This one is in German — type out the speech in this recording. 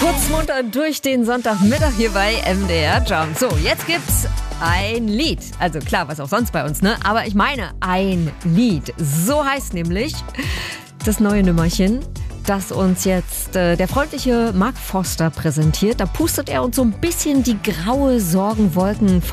Kurz munter durch den Sonntagmittag hier bei MDR Jump. So, jetzt gibt's ein Lied. Also klar, was auch sonst bei uns, ne? Aber ich meine ein Lied. So heißt nämlich das neue Nummerchen, das uns jetzt der freundliche Mark Forster präsentiert. Da pustet er uns so ein bisschen die graue Sorgenwolken